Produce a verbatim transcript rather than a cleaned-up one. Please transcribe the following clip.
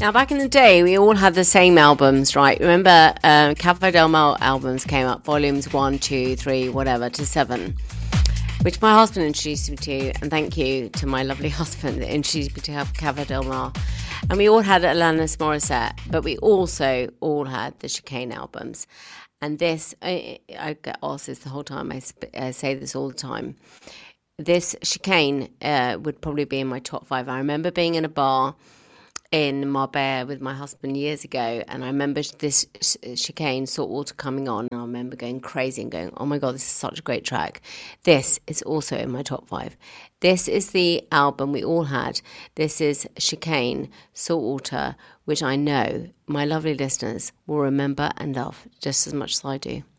Now, back in the day, we all had the same albums, right? Remember, uh, Cafe Del Mar albums came up, volumes one, two, three, whatever, to seven, which my husband introduced me to, and thank you to my lovely husband that introduced me to Cafe Del Mar. And we all had Alanis Morissette, but we also all had the Chicane albums. And this, I, I get asked this the whole time, I, sp- I say this all the time. This Chicane uh, would probably be in my top five. I remember being in a bar in Marbella with my husband years ago, and I remember this Chicane, Saltwater, coming on, and I remember going crazy and going, oh my god, this is such a great track. This is also in my top five. This is the album we all had. This is Chicane, Saltwater, which I know my lovely listeners will remember and love just as much as I do.